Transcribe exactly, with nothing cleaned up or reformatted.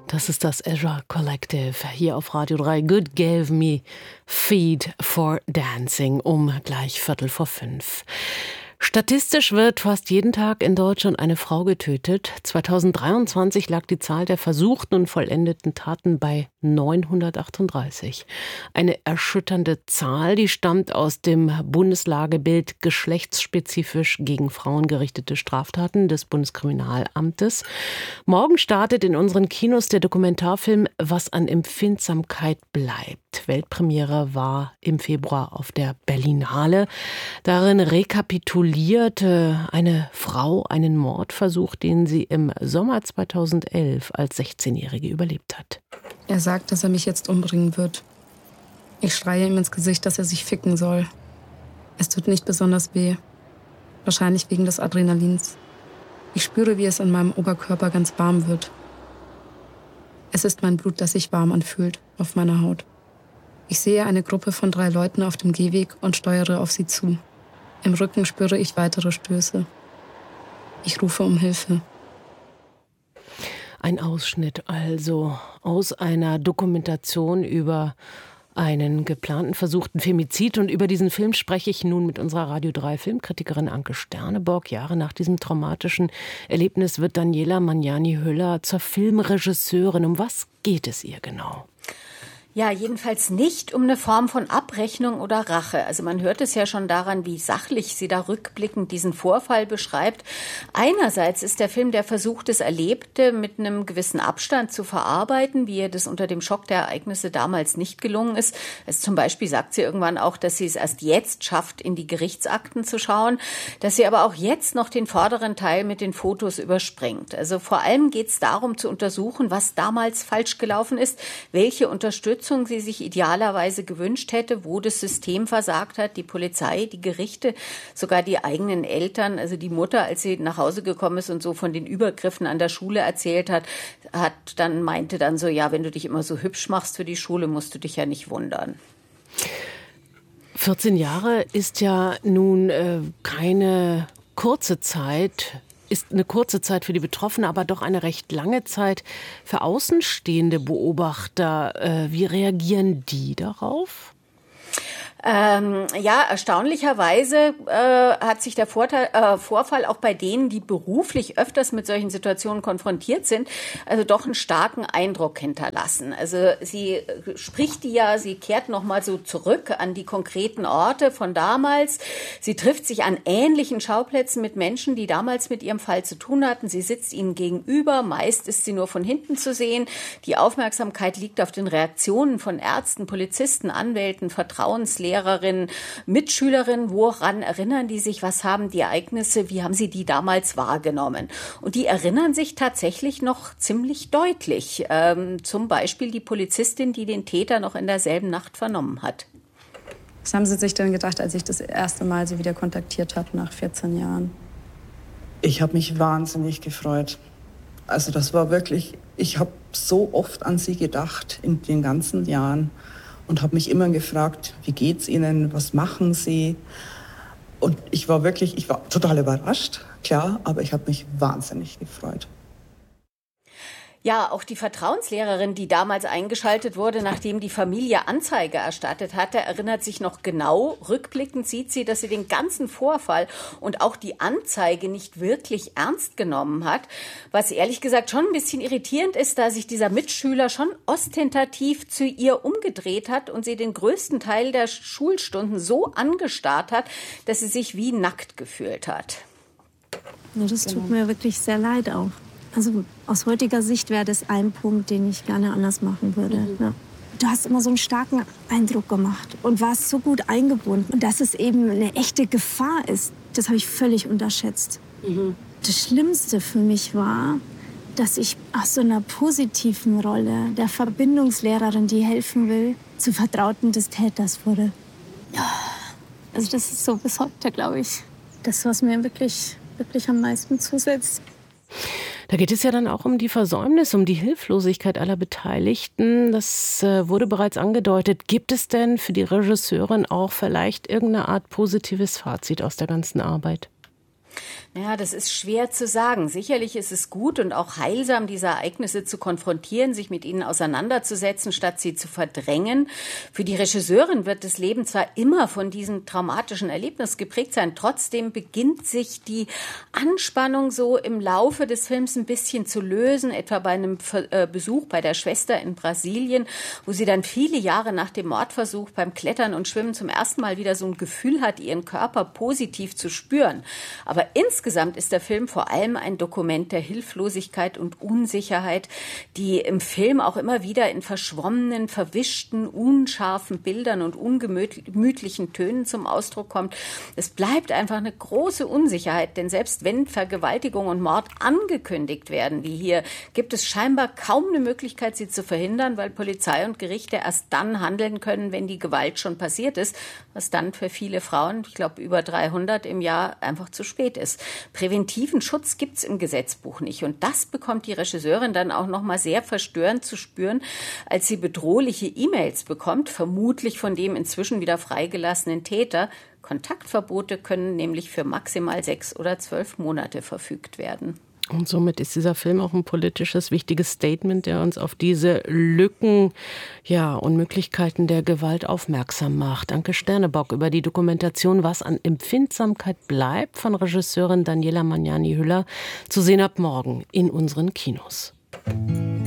Das ist das Ezra Collective hier auf Radio drei. Good gave me feed for dancing um gleich Viertel vor fünf. Statistisch wird fast jeden Tag in Deutschland eine Frau getötet. zweitausenddreiundzwanzig lag die Zahl der versuchten und vollendeten Taten bei neunhundertachtunddreißig. Eine erschütternde Zahl, die stammt aus dem Bundeslagebild geschlechtsspezifisch gegen Frauen gerichtete Straftaten des Bundeskriminalamtes. Morgen startet in unseren Kinos der Dokumentarfilm Was an Empfindsamkeit bleibt. Weltpremiere war im Februar auf der Berlinale. Darin rekapituliert eine Frau einen Mordversuch, den sie im Sommer zweitausendelf als sechzehnjährige überlebt hat. Er sagt, dass er mich jetzt umbringen wird. Ich schreie ihm ins Gesicht, dass er sich ficken soll. Es tut nicht besonders weh. Wahrscheinlich wegen des Adrenalins. Ich spüre, wie es an meinem Oberkörper ganz warm wird. Es ist mein Blut, das sich warm anfühlt auf meiner Haut. Ich sehe eine Gruppe von drei Leuten auf dem Gehweg und steuere auf sie zu. Im Rücken spüre ich weitere Stöße. Ich rufe um Hilfe. Ein Ausschnitt also aus einer Dokumentation über einen geplanten versuchten Femizid. Und über diesen Film spreche ich nun mit unserer Radio drei Filmkritikerin Anke Sterneborg. Jahre nach diesem traumatischen Erlebnis wird Daniela Magnani-Höller zur Filmregisseurin. Um was geht es ihr genau? Ja, jedenfalls nicht um eine Form von Abrechnung oder Rache. Also man hört es ja schon daran, wie sachlich sie da rückblickend diesen Vorfall beschreibt. Einerseits ist der Film der Versuch, das Erlebte mit einem gewissen Abstand zu verarbeiten, wie ihr das unter dem Schock der Ereignisse damals nicht gelungen ist. Also zum Beispiel sagt sie irgendwann auch, dass sie es erst jetzt schafft, in die Gerichtsakten zu schauen, dass sie aber auch jetzt noch den vorderen Teil mit den Fotos überspringt. Also vor allem geht es darum zu untersuchen, was damals falsch gelaufen ist, welche Unterstützung sie sich idealerweise gewünscht hätte, wo das System versagt hat, die Polizei, die Gerichte, sogar die eigenen Eltern. Also die Mutter, als sie nach Hause gekommen ist und so von den Übergriffen an der Schule erzählt hat, hat dann meinte dann so, ja, wenn du dich immer so hübsch machst für die Schule, musst du dich ja nicht wundern. vierzehn Jahre ist ja nun äh, keine kurze Zeit. Ist eine kurze Zeit für die Betroffenen, aber doch eine recht lange Zeit für außenstehende Beobachter. Äh, wie reagieren die darauf? Ähm, ja, erstaunlicherweise äh, hat sich der Vorteil, äh, Vorfall auch bei denen, die beruflich öfters mit solchen Situationen konfrontiert sind, also doch einen starken Eindruck hinterlassen. Also sie spricht die ja, sie kehrt nochmal so zurück an die konkreten Orte von damals. Sie trifft sich an ähnlichen Schauplätzen mit Menschen, die damals mit ihrem Fall zu tun hatten. Sie sitzt ihnen gegenüber, meist ist sie nur von hinten zu sehen. Die Aufmerksamkeit liegt auf den Reaktionen von Ärzten, Polizisten, Anwälten, Vertrauenslehrern, Lehrerinnen, Mitschülerinnen, woran erinnern die sich, was haben die Ereignisse, wie haben sie die damals wahrgenommen? Und die erinnern sich tatsächlich noch ziemlich deutlich. Ähm, zum Beispiel die Polizistin, die den Täter noch in derselben Nacht vernommen hat. Was haben Sie sich denn gedacht, als ich das erste Mal Sie wieder kontaktiert habe nach vierzehn Jahren? Ich habe mich wahnsinnig gefreut. Also das war wirklich, ich habe so oft an Sie gedacht in den ganzen Jahren. Und habe mich immer gefragt, wie geht's Ihnen, was machen Sie? Und ich war wirklich, ich war total überrascht, klar, aber ich habe mich wahnsinnig gefreut. Ja, auch die Vertrauenslehrerin, die damals eingeschaltet wurde, nachdem die Familie Anzeige erstattet hatte, erinnert sich noch genau. Rückblickend sieht sie, dass sie den ganzen Vorfall und auch die Anzeige nicht wirklich ernst genommen hat. Was ehrlich gesagt schon ein bisschen irritierend ist, da sich dieser Mitschüler schon ostentativ zu ihr umgedreht hat und sie den größten Teil der Schulstunden so angestarrt hat, dass sie sich wie nackt gefühlt hat. Ja, das tut mir wirklich sehr leid auch. Also aus heutiger Sicht wäre das ein Punkt, den ich gerne anders machen würde. Mhm. Ja. Du hast immer so einen starken Eindruck gemacht und warst so gut eingebunden. Und dass es eben eine echte Gefahr ist, das habe ich völlig unterschätzt. Mhm. Das Schlimmste für mich war, dass ich aus so einer positiven Rolle der Verbindungslehrerin, die helfen will, zur Vertrauten des Täters wurde. Ja. Also das ist so bis heute, glaube ich, das, was mir wirklich, wirklich am meisten zusetzt. Da geht es ja dann auch um die Versäumnis, um die Hilflosigkeit aller Beteiligten. Das äh, wurde bereits angedeutet. Gibt es denn für die Regisseurin auch vielleicht irgendeine Art positives Fazit aus der ganzen Arbeit? Ja, das ist schwer zu sagen. Sicherlich ist es gut und auch heilsam, diese Ereignisse zu konfrontieren, sich mit ihnen auseinanderzusetzen, statt sie zu verdrängen. Für die Regisseurin wird das Leben zwar immer von diesem traumatischen Erlebnis geprägt sein, trotzdem beginnt sich die Anspannung so im Laufe des Films ein bisschen zu lösen, etwa bei einem Besuch bei der Schwester in Brasilien, wo sie dann viele Jahre nach dem Mordversuch beim Klettern und Schwimmen zum ersten Mal wieder so ein Gefühl hat, ihren Körper positiv zu spüren. Aber insgesamt ist der Film vor allem ein Dokument der Hilflosigkeit und Unsicherheit, die im Film auch immer wieder in verschwommenen, verwischten, unscharfen Bildern und ungemütlichen Tönen zum Ausdruck kommt. Es bleibt einfach eine große Unsicherheit, denn selbst wenn Vergewaltigung und Mord angekündigt werden, wie hier, gibt es scheinbar kaum eine Möglichkeit, sie zu verhindern, weil Polizei und Gerichte erst dann handeln können, wenn die Gewalt schon passiert ist, was dann für viele Frauen, ich glaube über dreihundert im Jahr, einfach zu spät ist. Präventiven Schutz gibt es im Gesetzbuch nicht. Und das bekommt die Regisseurin dann auch noch mal sehr verstörend zu spüren, als sie bedrohliche E-Mails bekommt, vermutlich von dem inzwischen wieder freigelassenen Täter. Kontaktverbote können nämlich für maximal sechs oder zwölf Monate verfügt werden. Und somit ist dieser Film auch ein politisches, wichtiges Statement, der uns auf diese Lücken, ja, und Möglichkeiten der Gewalt aufmerksam macht. Danke Sternebock über die Dokumentation Was an Empfindsamkeit bleibt von Regisseurin Daniela Magnani-Hüller. Zu sehen ab morgen in unseren Kinos.